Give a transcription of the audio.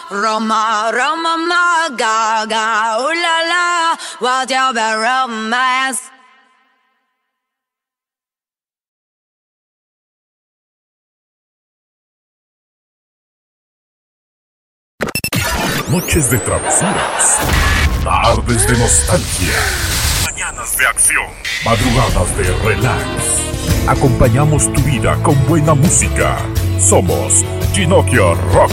Roma, Roma, ma, gaga, ooh la la, what's your bad romance? Noches de travesuras, tardes de nostalgia, mañanas de acción, madrugadas de relax. Acompañamos tu vida con buena música. Somos Ginocchio Rock